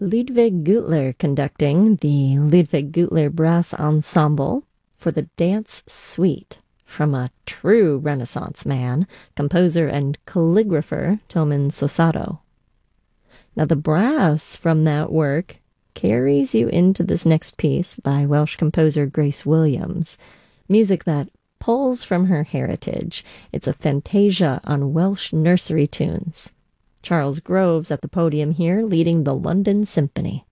Ludwig Gutler conducting the Ludwig Gutler Brass Ensemble for the Dance Suite from a true Renaissance man, composer and calligrapher Tomin Sosato. Now the brass from that work carries you into this next piece by Welsh composer Grace Williams, music that pulls from her heritage. It's a fantasia on Welsh nursery tunes. Charles Groves at the podium here, leading the London Symphony.